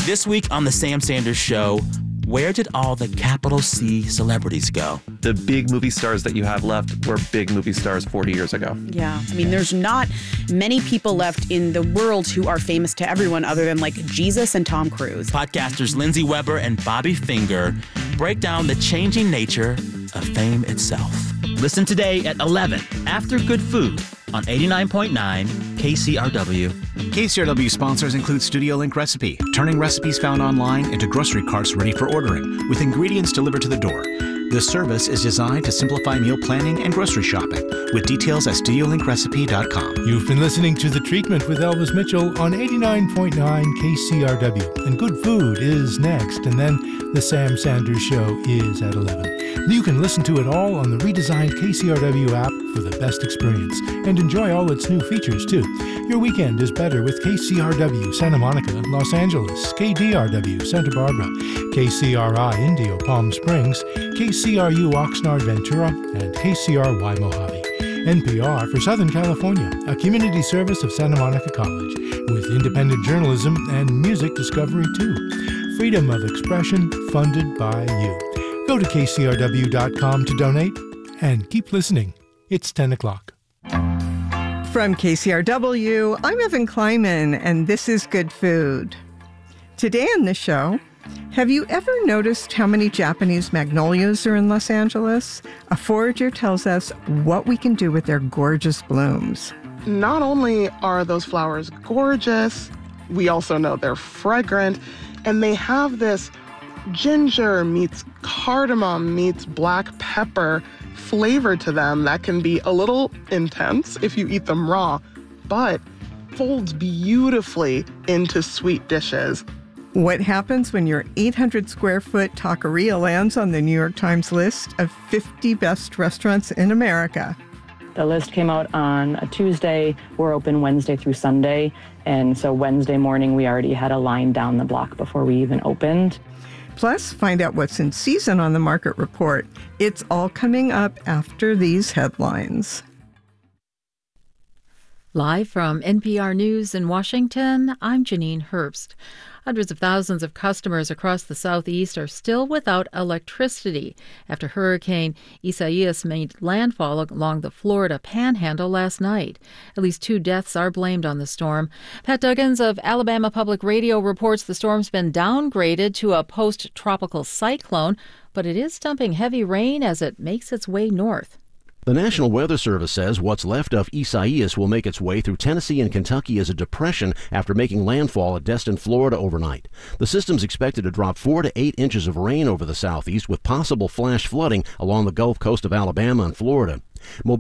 This week on The Sam Sanders Show, where did all the capital C celebrities go? The big movie stars that you have left were big movie stars 40 years ago. Yeah. I mean, there's not many people left in the world who are famous to everyone other than like Jesus and Tom Cruise. Podcasters Lindsay Weber and Bobby Finger break down the changing nature of fame itself. Listen today at 11 after Good Food on 89.9 KCRW. KCRW sponsors include Studio Link Recipe, turning recipes found online into grocery carts ready for ordering, with ingredients delivered to the door. This service is designed to simplify meal planning and grocery shopping, with details at studiolinkRecipe.com. You've been listening to The Treatment with Elvis Mitchell on 89.9 KCRW. And Good Food is next, and then The Sam Sanders Show is at 11. You can listen to it all on the redesigned KCRW app for the best experience, and enjoy all its new features, too. Your weekend is better with KCRW Santa Monica, Los Angeles, KDRW Santa Barbara, KCRI Indio Palm Springs, KCRU Oxnard Ventura, and KCRY Mojave. NPR for Southern California, a community service of Santa Monica College, with independent journalism and music discovery, too. Freedom of expression funded by you. Go to kcrw.com to donate, and keep listening. It's 10 o'clock. From KCRW, I'm Evan Kleiman, and this is Good Food. Today on the show, have you ever noticed how many Japanese magnolias are in Los Angeles? A forager tells us what we can do with their gorgeous blooms. Not only are those flowers gorgeous, we also know they're fragrant, and they have this ginger meets cardamom meets black pepper flavor to them that can be a little intense if you eat them raw, but folds beautifully into sweet dishes. What happens when your 800 square foot taqueria lands on the New York Times list of 50 best restaurants in America? The list came out on a Tuesday. We're open Wednesday through Sunday. And so Wednesday morning, we already had a line down the block before we even opened. Plus, find out what's in season on the Market Report. It's all coming up after these headlines. Live from NPR News in Washington, I'm Janine Herbst. Hundreds of thousands of customers across the Southeast are still without electricity after Hurricane Isaias made landfall along the Florida Panhandle last night. At least 2 deaths are blamed on the storm. Pat Duggins of Alabama Public Radio reports the storm's been downgraded to a post-tropical cyclone, but it is dumping heavy rain as it makes its way north. The National Weather Service says what's left of Isaias will make its way through Tennessee and Kentucky as a depression after making landfall at Destin, Florida overnight. The system's expected to drop 4 to 8 inches of rain over the southeast with possible flash flooding along the Gulf Coast of Alabama and Florida.